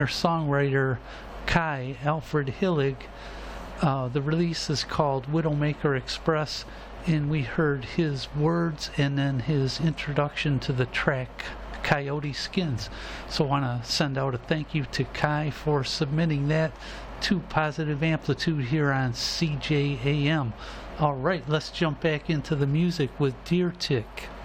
songwriter Kai Alfred Hillig. The release is called Widowmaker Express, and we heard his words and then his introduction to the track Coyote Skins. So I want to send out a thank you to Kai for submitting that to Positive Amplitude here on CJAM. Alright, let's jump back into the music with Deer Tick.